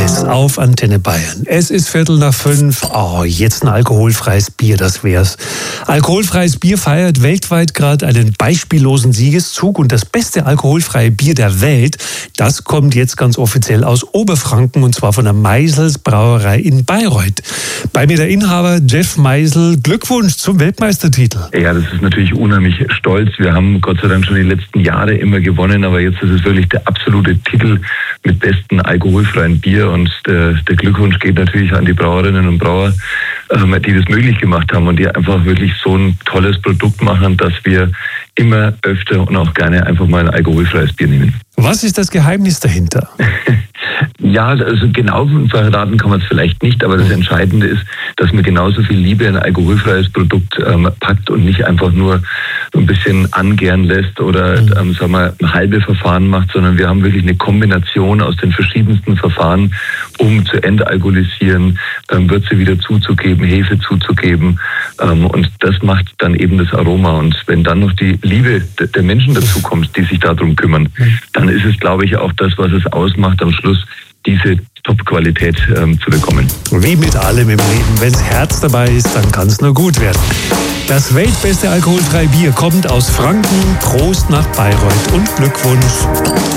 Express auf Antenne Bayern. Es ist 4:45. Oh, jetzt ein alkoholfreies Bier, das wär's. Alkoholfreies Bier feiert weltweit gerade einen beispiellosen Siegeszug und das beste alkoholfreie Bier der Welt, das kommt jetzt ganz offiziell aus Oberfranken und zwar von der Meisels Brauerei in Bayreuth. Bei mir der Inhaber Jeff Meisel. Glückwunsch zum Weltmeistertitel. Ja, das ist natürlich unheimlich stolz. Wir haben Gott sei Dank schon die letzten Jahre immer gewonnen, aber jetzt ist es wirklich der absolute Titel mit besten alkoholfreien Bier und der Glückwunsch geht natürlich an die Brauerinnen und Brauer, die das möglich gemacht haben und die einfach wirklich so ein tolles Produkt machen, dass wir immer öfter und auch gerne einfach mal ein alkoholfreies Bier nehmen. Was ist das Geheimnis dahinter? Ja, also genau verraten kann man es vielleicht nicht, aber das Entscheidende ist, dass man genauso viel Liebe in ein alkoholfreies Produkt packt und nicht einfach nur so ein bisschen angären lässt oder sagen wir, halbe Verfahren macht, sondern wir haben wirklich eine Kombination aus den verschiedensten Verfahren, um zu entalkoholisieren, Würze wieder zuzugeben, Hefe zuzugeben und das macht dann eben das Aroma und wenn dann noch die Liebe der Menschen dazu kommt, die sich darum kümmern, dann ist es, glaube ich, auch das, was es ausmacht, am Schluss diese Top-Qualität zu bekommen. Wie mit allem im Leben, wenn das Herz dabei ist, dann kann es nur gut werden. Das weltbeste alkoholfreie Bier kommt aus Franken. Prost nach Bayreuth und Glückwunsch.